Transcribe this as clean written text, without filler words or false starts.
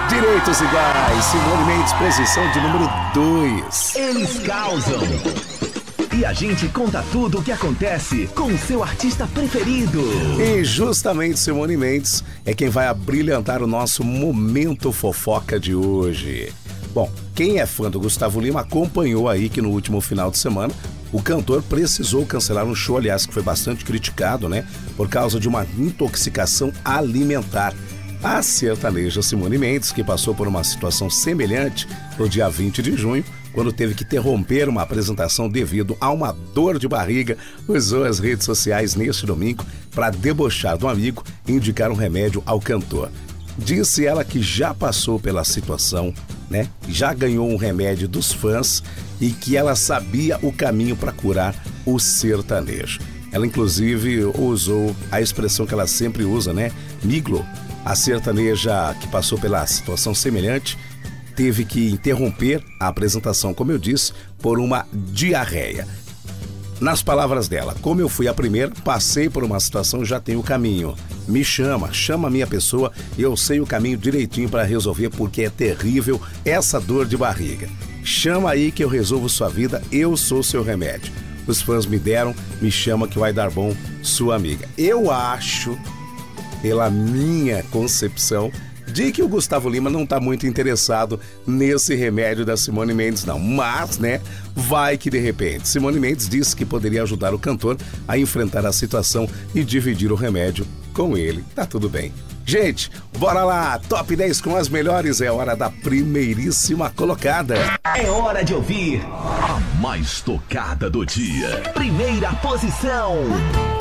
Direitos iguais, Simone Mendes, posição de número 2. Eles causam. E a gente conta tudo o que acontece com o seu artista preferido. E justamente Simone Mendes é quem vai abrilhantar o nosso Momento Fofoca de hoje. Bom, quem é fã do Gustavo Lima acompanhou aí que no último final de semana o cantor precisou cancelar um show, aliás, que foi bastante criticado, né? Por causa de uma intoxicação alimentar. A sertaneja Simone Mendes, que passou por uma situação semelhante no dia 20 de junho, quando teve que interromper uma apresentação devido a uma dor de barriga, usou as redes sociais neste domingo para debochar do amigo e indicar um remédio ao cantor. Disse ela que já passou pela situação, né? Já ganhou um remédio dos fãs e que ela sabia o caminho para curar o sertanejo. Ela inclusive usou a expressão que ela sempre usa, né? Miglo. A sertaneja que passou pela situação semelhante teve que interromper a apresentação, como eu disse, por uma diarreia. Nas palavras dela, como eu fui a primeira, passei por uma situação, já tenho o caminho. Me chama a minha pessoa, eu sei o caminho direitinho para resolver, porque é terrível essa dor de barriga. Chama aí que eu resolvo sua vida, eu sou seu remédio. Os fãs me deram, me chama que vai dar bom, sua amiga. Eu acho, pela minha concepção, de que o Gustavo Lima não tá muito interessado nesse remédio da Simone Mendes, não. Mas, né, vai que de repente. Simone Mendes disse que poderia ajudar o cantor a enfrentar a situação e dividir o remédio com ele. Tá tudo bem. Gente, bora lá! Top 10 com as melhores, é hora da primeiríssima colocada. É hora de ouvir a mais tocada do dia. Primeira posição.